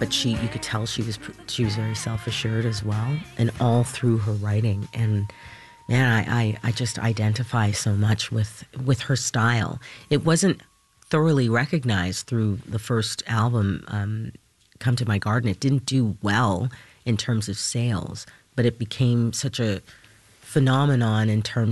but you could tell she was very self-assured as well, and all through her writing. And man, I just identify so much with her style. It wasn't thoroughly recognized through the first album, Come to My Garden. It didn't do well in terms of sales, but it became such a phenomenon in terms